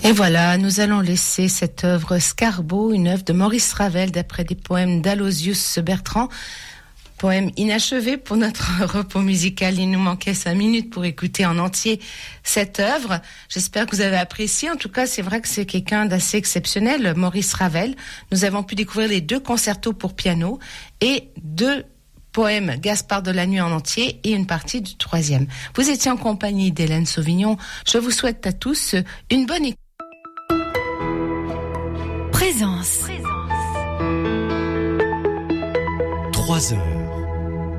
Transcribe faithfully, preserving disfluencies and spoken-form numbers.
Et voilà, nous allons laisser cette œuvre Scarbeau, une œuvre de Maurice Ravel d'après des poèmes d'Aloysius Bertrand. Poème inachevé pour notre repos musical. Il nous manquait cinq minutes pour écouter en entier cette œuvre. J'espère que vous avez apprécié. En tout cas, c'est vrai que c'est quelqu'un d'assez exceptionnel, Maurice Ravel. Nous avons pu découvrir les deux concertos pour piano et deux poème Gaspard de la Nuit en entier et une partie du troisième. Vous étiez en compagnie d'Hélène Sauvignon. Je vous souhaite à tous une bonne écoute. Présence. Présence. Trois heures.